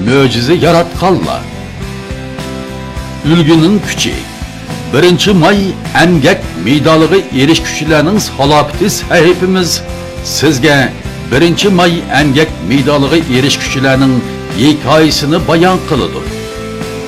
mo'jiza yaratganlar. Ulguning kuchi 1-may emgak medaliga erishuvchilarning salohiyati sahifamiz sizga 1-may emgak medaliga erishuvchilarning hikoyasini bayon qiladi.